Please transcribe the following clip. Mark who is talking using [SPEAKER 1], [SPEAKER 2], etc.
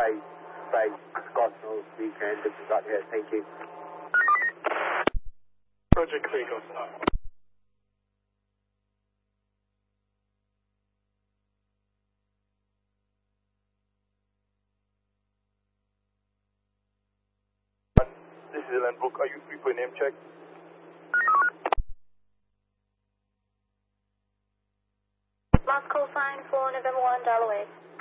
[SPEAKER 1] base, Scotland weekend, this is up here, thank you.
[SPEAKER 2] Project 3 goes up. This is Elan Book. Are you free for a name check?
[SPEAKER 3] Last call sign for November 1, dial away.